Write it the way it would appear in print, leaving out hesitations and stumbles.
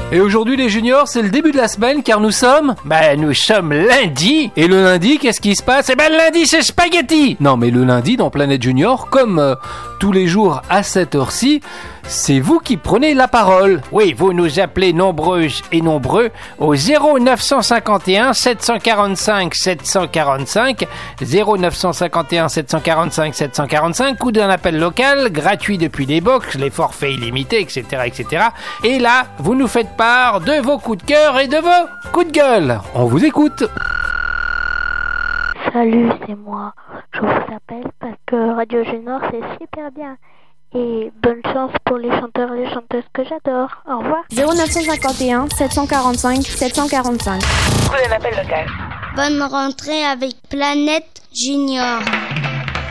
Et aujourd'hui les juniors, c'est le début de la semaine car nous sommes lundi. Et le lundi, qu'est-ce qui se passe? Le lundi c'est spaghetti. Non mais le lundi dans Planète Junior, comme tous les jours à cette heure-ci, c'est vous qui prenez la parole. Oui, vous nous appelez nombreuses et nombreux au 0951 745 745 0951 745 745 ou d'un appel local gratuit depuis les box, les forfaits illimités, etc., etc. Et là, vous nous faites part de vos coups de cœur et de vos coups de gueule. On vous écoute. Salut, c'est moi. Je vous appelle parce que Radio Junior c'est super bien. Et bonne chance pour les chanteurs et les chanteuses que j'adore. Au revoir. 0951 745 745. Prenez un appel local. Bonne rentrée avec Planète Junior.